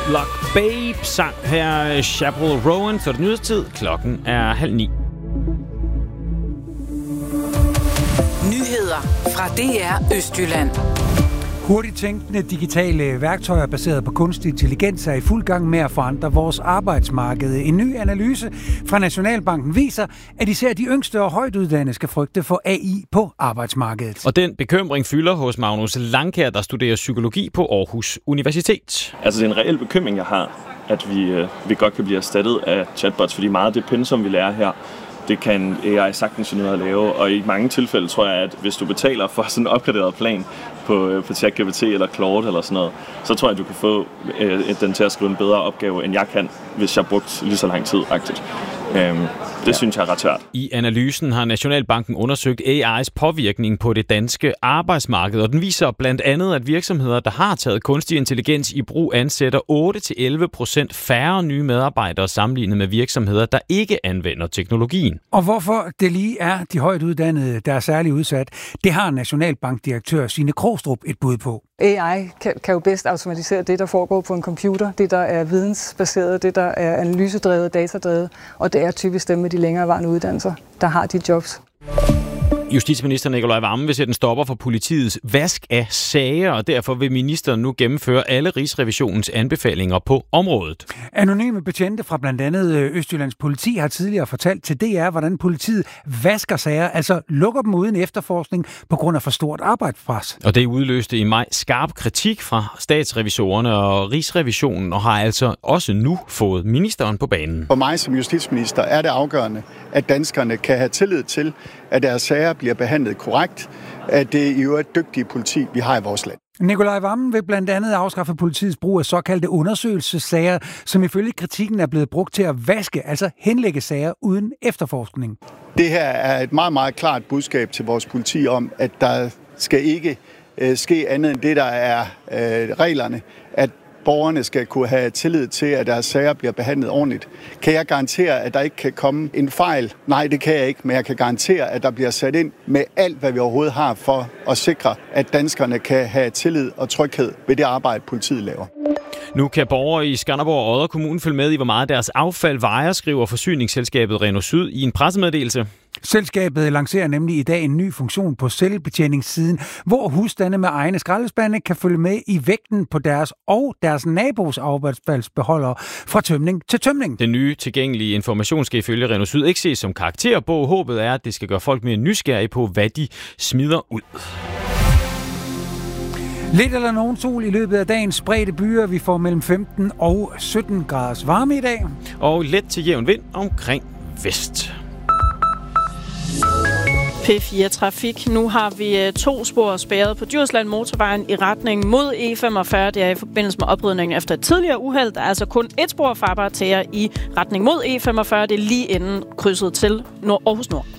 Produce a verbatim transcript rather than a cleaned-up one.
Roadblock Babe sang her Chappell Rowan, så er det nyhedstid. Klokken er halv ni. Nyheder fra D R Østjylland. Hurtigt tænkende digitale værktøjer baseret på kunstig intelligens er i fuld gang med at forandre vores arbejdsmarked. En ny analyse fra Nationalbanken viser, at især de yngste og højtuddannede skal frygte for A I på arbejdsmarkedet. Og den bekymring fylder hos Magnus Langkær, der studerer psykologi på Aarhus Universitet. Altså det er en reel bekymring, jeg har, at vi, øh, vi godt kan blive erstattet af chatbots, fordi meget af det pensum, vi lærer her, det kan A I sagtens finde ud af at lave, og i mange tilfælde tror jeg, at hvis du betaler for sådan en opgraderet plan på, på ChatGPT eller Claude eller sådan noget, så tror jeg, at du kan få øh, den til at skrive en bedre opgave, end jeg kan, hvis jeg brugt lige så lang tid-agtigt. Øhm, det ja. synes jeg er ret svært. I analysen har Nationalbanken undersøgt A I's påvirkning på det danske arbejdsmarked, og den viser blandt andet, at virksomheder, der har taget kunstig intelligens i brug, ansætter otte til elleve procent færre nye medarbejdere sammenlignet med virksomheder, der ikke anvender teknologien. Og hvorfor det lige er de højt uddannede, der er særligt udsat, det har Nationalbankdirektør Signe Krogstrup et bud på. A I kan, kan jo bedst automatisere det, der foregår på en computer, det, der er vidensbaseret, det, der er analysedrevet, datadrevet, og det er typisk dem med de længerevarende uddannelser, der har de jobs. Justitsminister Nicolai Wammen vil sætte en stopper for politiets vask af sager, og derfor vil ministeren nu gennemføre alle Rigsrevisionens anbefalinger på området. Anonyme betjente fra blandt andet Østjyllands politi har tidligere fortalt til D R, hvordan politiet vasker sager, altså lukker dem uden efterforskning på grund af for stort arbejdspres. Og det udløste i maj skarp kritik fra statsrevisorerne og Rigsrevisionen, og har altså også nu fået ministeren på banen. For mig som justitsminister er det afgørende, at danskerne kan have tillid til, at deres sager bliver behandlet korrekt, at det er jo et dygtigt politi, vi har i vores land. Nicolai Wammen vil blandt andet afskaffe politiets brug af såkaldte undersøgelsessager, som ifølge kritikken er blevet brugt til at vaske, altså henlægge sager uden efterforskning. Det her er et meget, meget klart budskab til vores politi om, at der skal ikke øh, ske andet end det, der er øh, reglerne, at borgerne skal kunne have tillid til, at deres sager bliver behandlet ordentligt. Kan jeg garantere, at der ikke kan komme en fejl? Nej, det kan jeg ikke, men jeg kan garantere, at der bliver sat ind med alt, hvad vi overhovedet har for at sikre, at danskerne kan have tillid og tryghed ved det arbejde, politiet laver. Nu kan borgere i Skanderborg og Odder Kommune følge med i, hvor meget deres affald vejer, skriver forsyningsselskabet Renosyd i en pressemeddelelse. Selskabet lancerer nemlig i dag en ny funktion på selvbetjeningssiden, hvor husstande med egne skraldespande kan følge med i vægten på deres og deres nabos affaldsbeholdere fra tømning til tømning. Den nye tilgængelige information skal ifølge Renosyd ikke ses som karakterbog. Håbet er, at det skal gøre folk mere nysgerrige på, hvad de smider ud. Lidt eller nogen sol i løbet af dagens spredte byer. Vi får mellem femten og sytten graders varme i dag. Og let til jævn vind omkring vest. P fire Trafik. Nu har vi to spor spærret på Djursland Motorvejen i retning mod E femogfyrre. Det er i forbindelse med oprydningen efter et tidligere uheld. Der er altså kun et spor farbar til jer i retning mod E femogfyrre. Det er lige inden krydset til Nord Aarhus Nord.